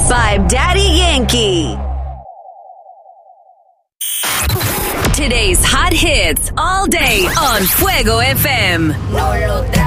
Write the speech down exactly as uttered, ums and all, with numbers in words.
by Daddy Yankee. Today's hot hits all day on Fuego F M. No lo